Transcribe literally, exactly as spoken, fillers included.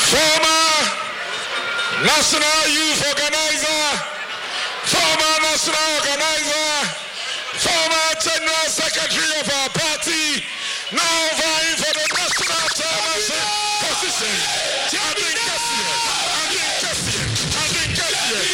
former National Youth Organizer, former National Organizer, former General Secretary of our party, now vying for the National Chairmanship position.